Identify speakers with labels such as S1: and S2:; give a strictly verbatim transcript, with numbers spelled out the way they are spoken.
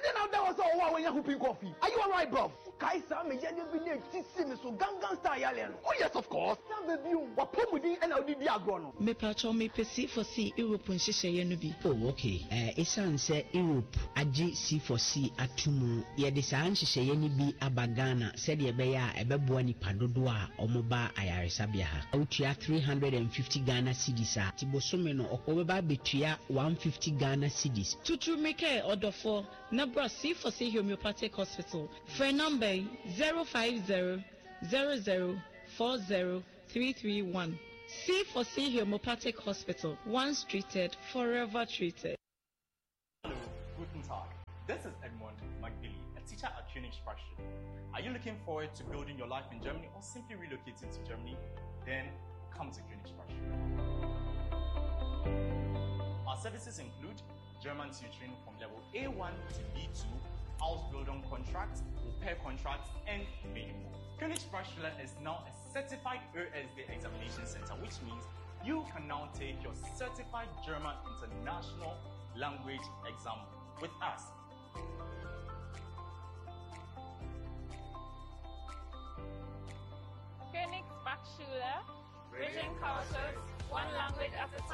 S1: And then now that was all when you hooping coffee. Are you alright, bro? Kaisa me yanya bi na tisi me so gangan style yale. Oh yes, of course. Na baby o, wa pomudi and I'll di agro no.
S2: Me pacho me pesi for C Europe nhyehyeye no bi.
S3: Oh, okay. Eh, esan say Europe agi C for C atumu. Ye de saa nhyehyeye ni bi abagana said ye be ya ebeboa ni padodo a omoba ayaresabia ha. Otua three hundred fifty Ghana cedis a tibosome no okobeba betua one hundred fifty Ghana cedis.
S2: Tutu meke odofo na bra C for C Homeopathic Hospital. For number zero five zero zero zero four zero three three one. C for C Homeopathic Hospital. Once treated, forever treated.
S4: Hello, guten Tag. This is Edmund McBilly, a teacher at Königsbruchsschule. Are you looking forward to building your life in Germany or simply relocating to Germany? Then come to Königsbruchsschule. Our services include German tutoring from level A one to B two, Ausbildung contracts, au pair contracts, and many more. Königsbruchsschule is now a certified Ö S D examination center, which means you can now take your certified German international language exam with us.
S5: Königsbruchsschule, bridging cultures, one language at a time.